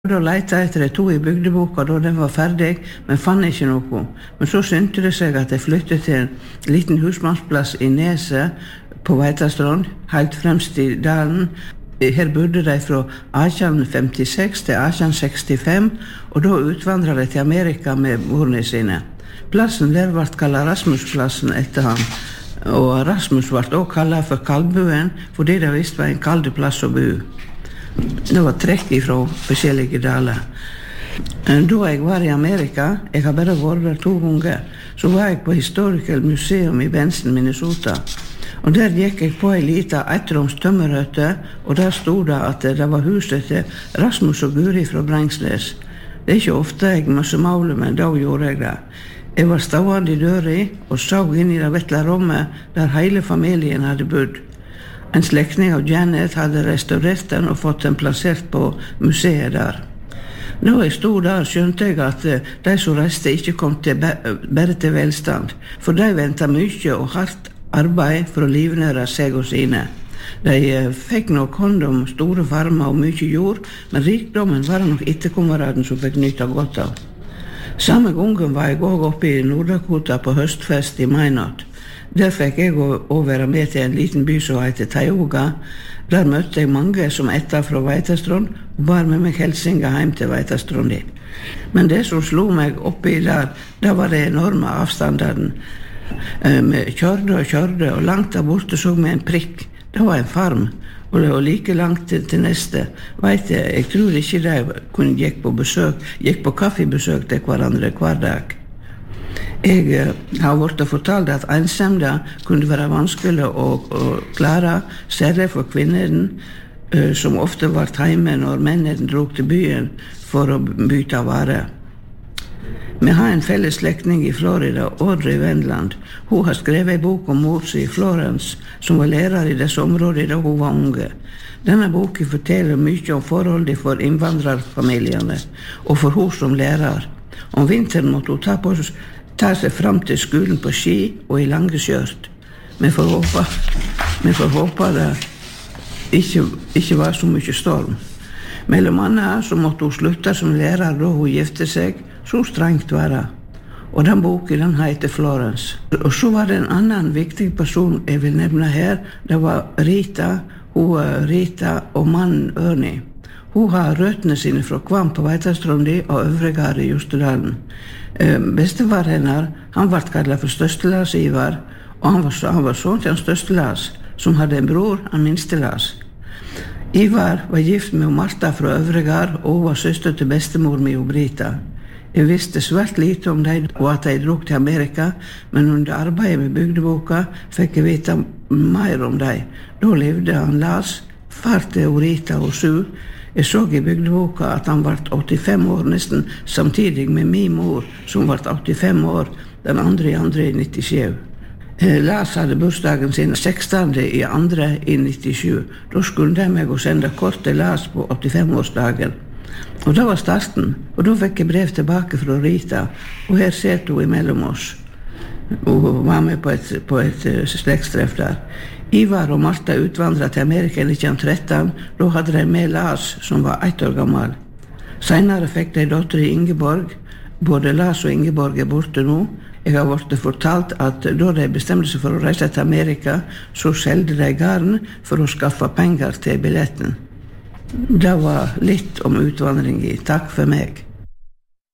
Da lette jeg etter de to i bygdeboka da den var ferdig, men fann ikke noe. Men så syntes det seg at jeg flyttet til en liten husmannsplass i Neset på Veitastrand, helt fremst i dalen. Her bodde de fra 1856 til 1865, og da utvandret de til Amerika med morene sine. Plassen der ble kallet Rasmusplassen etter ham, og Rasmus ble også kallet for Kaldbuen, fordi det visst var en kalde plass å bo. Det var trekk fra forskjellige daler. Da jeg var i Amerika, jeg har bare vært der 2 ganger, så var jeg på Historical Museum i Benson, Minnesota. Og der gikk jeg på en liten ettroms tømmerhøtte, og der stod det at det var huset til Rasmus og Guri fra Brengsles. Det ikke ofte jeg møtte måle, men da gjorde jeg det. Jeg var stående i døra og så inn i det vesle rommet der hele familien hadde bodd. En slektning av Janet hadde restaurert den og fått den plassert på museet der. Når jeg stod der, skjønte jeg at de som reiste ikke kom til bare til velstand, for de ventet mye og hardt arbeid for å livnære seg og sine. De fikk nok hånd om store farmer og mye jord, men rikdommen var nok etterkommeraden som fikk nytte godt av. Samme gangen var jeg også oppe i Nord-Dakota på høstfest i Minot. Der fikk jeg også være med til en liten by som heter Tioga. Der møtte jeg mange som etter fra Veitastrand og bar med meg helsinga hjem til Veitastrand. Men det som slo meg oppi der, det var det enorme avstandene. Vi kjørte, og langt der borte så vi en prikk. Det var en farm, og det var like langt til neste. Jeg tror ikke de kunne gikk på kaffebesøk til hverandre hver dag. Jeg har vært fortalt at ensomhet kunne være vanskelig å klare, særlig for kvinnene, som ofte var hjemme når mennene drog til byen for å bytte varer. Vi har en felles slektning i Florida, Audrey Wendland. Hun har skrevet en bok om mor i Florence, som var lærer i disse områdene da hun var unge. Denne boken forteller mye om forholdet for innvandrerfamiliene, og for hun som lærer. Om vinteren måtte hun ta seg fram til skolen på ski og i lange skjørt. Vi får håpe det ikke var så mye storm. Mellom annet så måtte hun slutte som lærer da hun gifte seg, så strengt var det. Og den boken den heter Florence. Og så var det en annen viktig person jeg vil nevne her. Det var Rita, Rita og mannen Ernie. Hun har røttene sine fra Kvam på Veitastrandi og Øvregard i Jostedalen. Bestefar hennes, han ble kallet for Størstelas Ivar, og han var sånn til han Størstelas, som hadde en bror, han Minstelas. Ivar var gift med Martha fra Øvregard, og hun var søster til bestemor med Brita. Jeg visste svært lite om dem og at de drog til Amerika, men under arbeidet med bygdeboka fikk jeg vite mer om dem. Da levde han Lars, far til Rita og Sue. Jeg så i bygdeboka at han ble 85 år nesten samtidig med min mor, som ble 85 år, den andre i 97. Lars hadde bursdagen sin 16. i 97. Da skulle de meg å sende kort til Lars på 85-årsdagen. Og det var starten, og da fikk jeg brev tilbake fra Rita, og her sitter hun imellom oss. Hun var med på et slektstreff der. Ivar og Martha utvandret til Amerika i 1913, da hadde de med Lars, som var 1 år gammel. Senere fikk de datter i Ingeborg. Både Lars og Ingeborg borte nå. Jeg har vært fortalt at da de bestemte seg for å reise til Amerika, så selgte de garn for å skaffe penger til billetten. Det var litt om utvandring. Takk for meg.